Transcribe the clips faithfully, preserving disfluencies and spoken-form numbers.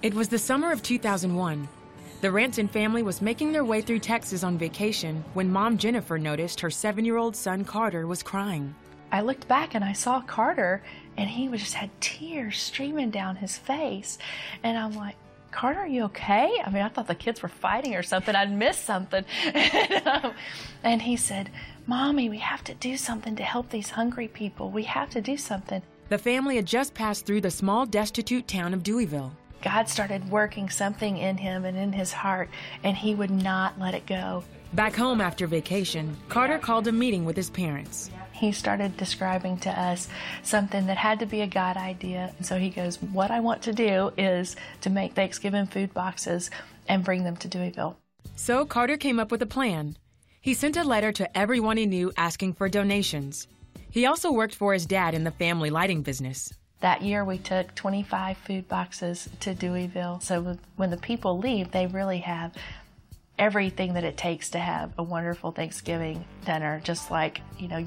It was the summer of two thousand one. The Ranson family was making their way through Texas on vacation when Mom Jennifer noticed her seven-year-old son Carter was crying. I looked back and I saw Carter, and he was just had tears streaming down his face. And I'm like, Carter, are you okay? I mean, I thought the kids were fighting or something. I'd missed something. and, um, and he said, Mommy, we have to do something to help these hungry people. We have to do something. The family had just passed through the small, destitute town of Deweyville. God started working something in him and in his heart, and he would not let it go. Back home after vacation, Carter called a meeting with his parents. He started describing to us something that had to be a God idea. And so he goes, what I want to do is to make Thanksgiving food boxes and bring them to Deweyville. So Carter came up with a plan. He sent a letter to everyone he knew asking for donations. He also worked for his dad in the family lighting business. That year we took twenty-five food boxes to Deweyville. So when the people leave, they really have everything that it takes to have a wonderful Thanksgiving dinner, just like, you know, you,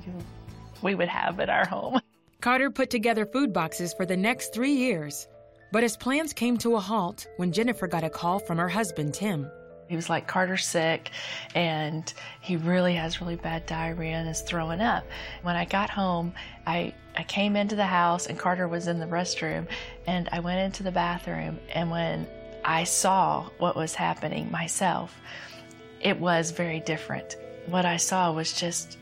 we would have at our home. Carter put together food boxes for the next three years, but his plans came to a halt when Jennifer got a call from her husband, Tim. He was like, Carter's sick, and he really has really bad diarrhea and is throwing up. When I got home, I, I came into the house, and Carter was in the restroom, and I went into the bathroom, and when I saw what was happening myself, it was very different. What I saw was just,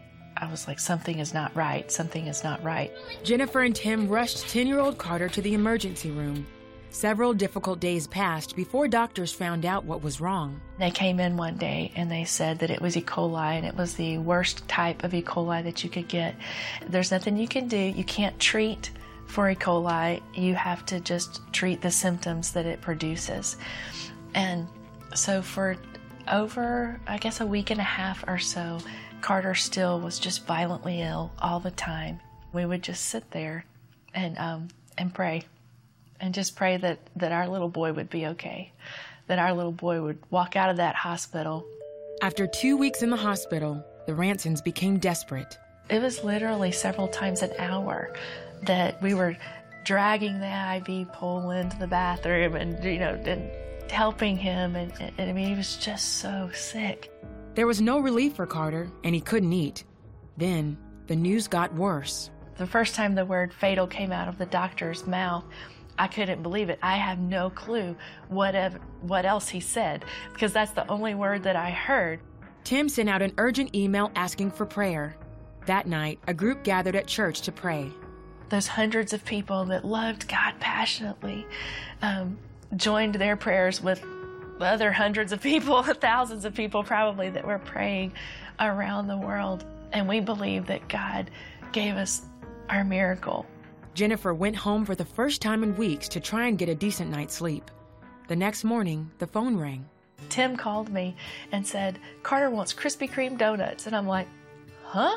I was like, something is not right, something is not right. Jennifer and Tim rushed ten-year-old Carter to the emergency room. Several difficult days passed before doctors found out what was wrong. They came in one day and they said that it was E. coli, and it was the worst type of E. coli that you could get. There's nothing you can do. You can't treat for E. coli. You have to just treat the symptoms that it produces. And so for over, I guess, a week and a half or so, Carter still was just violently ill all the time. We would just sit there and um, and pray. And just pray that, that our little boy would be okay, that our little boy would walk out of that hospital. After two weeks in the hospital, the Ransons became desperate. It was literally several times an hour that we were dragging the I V pole into the bathroom and, you know, and helping him. And, and I mean, he was just so sick. There was no relief for Carter, and he couldn't eat. Then the news got worse. The first time the word fatal came out of the doctor's mouth, I couldn't believe it. I have no clue whatever, what else he said, because that's the only word that I heard. Tim sent out an urgent email asking for prayer. That night, a group gathered at church to pray. Those hundreds of people that loved God passionately um, joined their prayers with other hundreds of people, thousands of people probably, that were praying around the world. And we believe that God gave us our miracle. Jennifer went home for the first time in weeks to try and get a decent night's sleep. The next morning, the phone rang. Tim called me and said, Carter wants Krispy Kreme donuts. And I'm like, huh?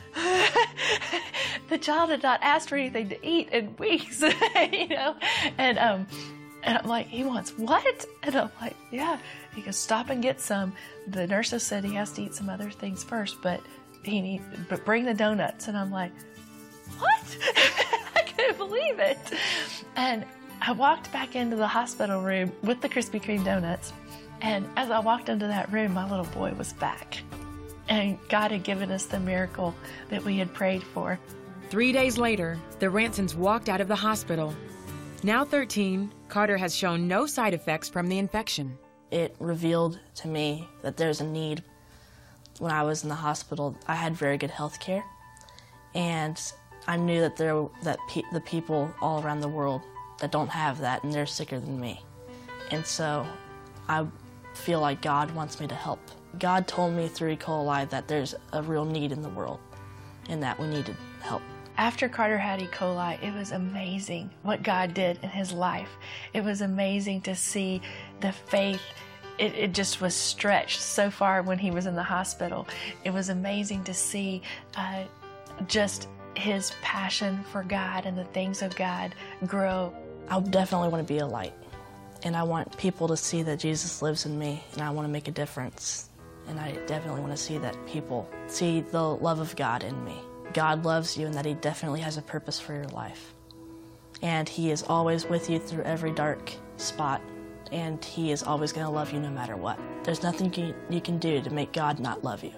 The child had not asked for anything to eat in weeks, you know? And, um, and I'm like, he wants what? And I'm like, yeah. He goes, stop and get some. The nurses said he has to eat some other things first, but he need, but bring the donuts. And I'm like, what? I couldn't believe it. And I walked back into the hospital room with the Krispy Kreme donuts. And as I walked into that room, my little boy was back. And God had given us the miracle that we had prayed for. Three days later, the Ransons walked out of the hospital. Now thirteen, Carter has shown no side effects from the infection. It revealed to me that there's a need. When I was in the hospital, I had very good health care. And I knew that there that pe the people all around the world that don't have that, and they're sicker than me. And so I feel like God wants me to help. God told me through E. coli that there's a real need in the world and that we need to help. After Carter had E. coli, it was amazing what God did in his life. It was amazing to see the faith. It, it just was stretched so far when he was in the hospital. It was amazing to see uh, just his passion for God and the things of God grow. I definitely want to be a light, and I want people to see that Jesus lives in me, and I want to make a difference. And I definitely want to see that people see the love of God in me. God loves you, and that he definitely has a purpose for your life. And he is always with you through every dark spot, and He is always going to love you no matter what. There's nothing you, you can do to make God not love you.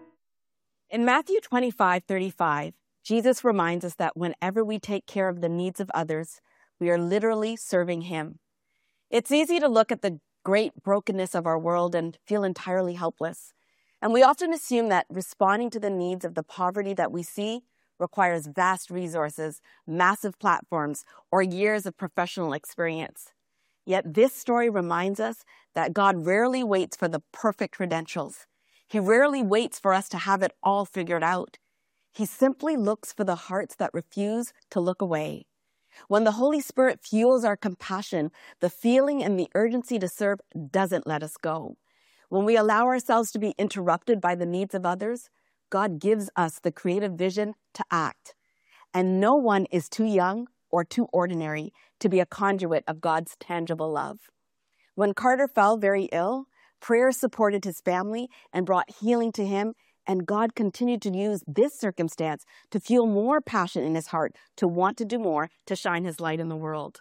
In Matthew twenty-five thirty-five, Jesus reminds us that whenever we take care of the needs of others, we are literally serving Him. It's easy to look at the great brokenness of our world and feel entirely helpless. And we often assume that responding to the needs of the poverty that we see requires vast resources, massive platforms, or years of professional experience. Yet this story reminds us that God rarely waits for the perfect credentials. He rarely waits for us to have it all figured out. He simply looks for the hearts that refuse to look away. When the Holy Spirit fuels our compassion, the feeling and the urgency to serve doesn't let us go. When we allow ourselves to be interrupted by the needs of others, God gives us the creative vision to act. And no one is too young or too ordinary to be a conduit of God's tangible love. When Carter fell very ill, prayer supported his family and brought healing to him, and God continued to use this circumstance to fuel more passion in his heart to want to do more to shine His light in the world.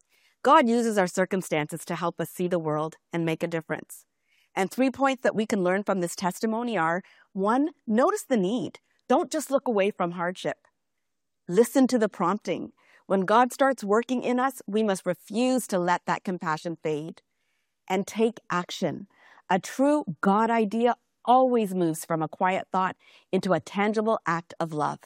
God uses our circumstances to help us see the world and make a difference. And three points that we can learn from this testimony are, one, notice the need. Don't just look away from hardship. Listen to the prompting. When God starts working in us, we must refuse to let that compassion fade. And take action. A true God idea always moves from a quiet thought into a tangible act of love.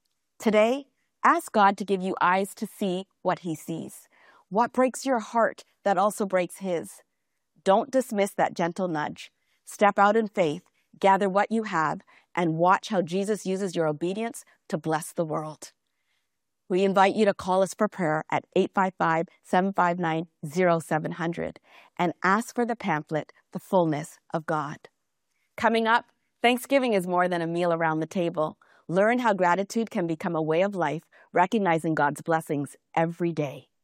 Today, ask God to give you eyes to see what He sees. What breaks your heart that also breaks His? Don't dismiss that gentle nudge. Step out in faith, gather what you have, and watch how Jesus uses your obedience to bless the world. We invite you to call us for prayer at eight five five, seven five nine, zero seven zero zero and ask for the pamphlet, The Fullness of God. Coming up, Thanksgiving is more than a meal around the table. Learn how gratitude can become a way of life, recognizing God's blessings every day.